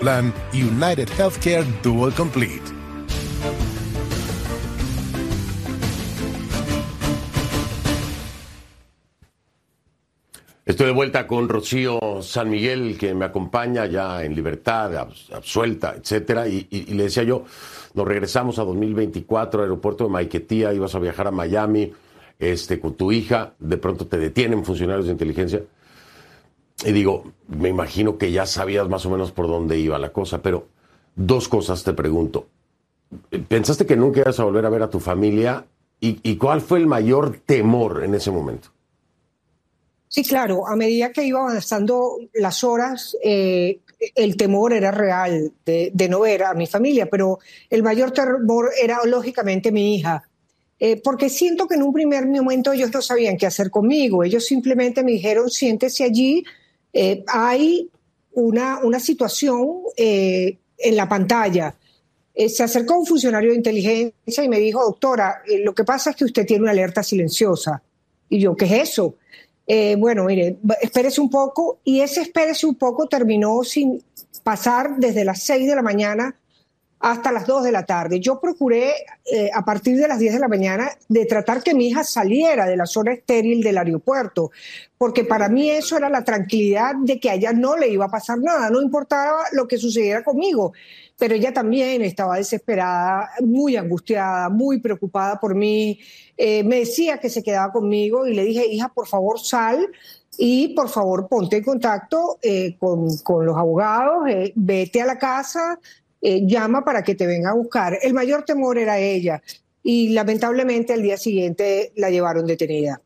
Plan United Healthcare Dual Complete. Estoy de vuelta con Rocío San Miguel, que me acompaña ya en libertad, absuelta, etcétera. Y le decía yo, nos regresamos a 2024, aeropuerto de Maiquetía, ibas a viajar a Miami con tu hija, de pronto te detienen funcionarios de inteligencia. Y digo, me imagino que ya sabías más o menos por dónde iba la cosa, pero dos cosas te pregunto. ¿Pensaste que nunca ibas a volver a ver a tu familia? ¿Y cuál fue el mayor temor en ese momento? Sí, claro, a medida que iba avanzando las horas, el temor era real de no ver a mi familia, pero el mayor temor era lógicamente mi hija, porque siento que en un primer momento ellos no sabían qué hacer conmigo, ellos simplemente me dijeron, siéntese allí, hay una situación en la pantalla. Se acercó un funcionario de inteligencia y me dijo, doctora, lo que pasa es que usted tiene una alerta silenciosa. Y yo, ¿qué es eso? Bueno, mire, espérese un poco, y ese espérese un poco terminó sin pasar desde las 6 de la mañana hasta las 2 de la tarde. Yo procuré a partir de las 10 de la mañana de tratar que mi hija saliera de la zona estéril del aeropuerto, porque para mí eso era la tranquilidad de que a ella no le iba a pasar nada, no importaba lo que sucediera conmigo. Pero ella también estaba desesperada, muy angustiada, muy preocupada por mí. Me decía que se quedaba conmigo y le dije, hija, por favor, sal y por favor ponte en contacto con los abogados, vete a la casa, llama para que te venga a buscar. El mayor temor era ella y lamentablemente al día siguiente la llevaron detenida.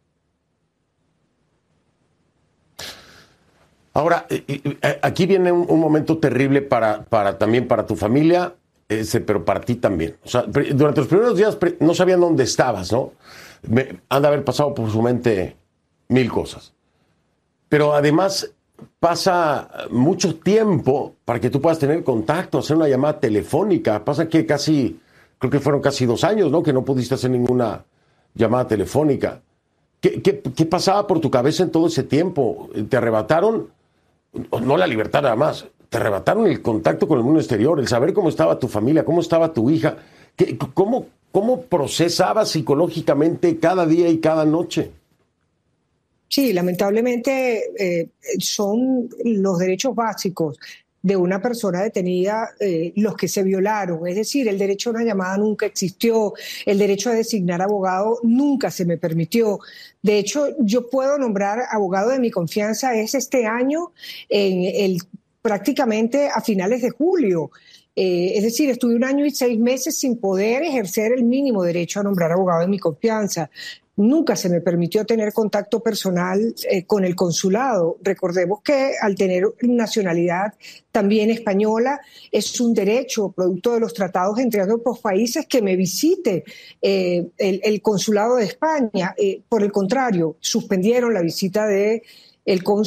Ahora, aquí viene un momento terrible también para tu familia, pero para ti también. O sea, durante los primeros días no sabían dónde estabas, ¿no? Han de haber pasado por su mente mil cosas. Pero además pasa mucho tiempo para que tú puedas tener contacto, hacer una llamada telefónica. Pasa que creo que fueron casi 2 años, ¿no? Que no pudiste hacer ninguna llamada telefónica. ¿Qué pasaba por tu cabeza en todo ese tiempo? ¿Te arrebataron? No la libertad nada más, te arrebataron el contacto con el mundo exterior, el saber cómo estaba tu familia, cómo estaba tu hija, cómo procesabas psicológicamente cada día y cada noche. Sí, lamentablemente son los derechos básicos de una persona detenida los que se violaron. Es decir, el derecho a una llamada nunca existió, el derecho a designar abogado nunca se me permitió. De hecho, yo puedo nombrar abogado de mi confianza es este año, prácticamente a finales de julio. Es decir, estuve 1 año y 6 meses sin poder ejercer el mínimo derecho a nombrar abogado de mi confianza. Nunca se me permitió tener contacto personal con el consulado. Recordemos que al tener nacionalidad también española, es un derecho, producto de los tratados entre ambos países, que me visite el consulado de España. Por el contrario, suspendieron la visita del cónsul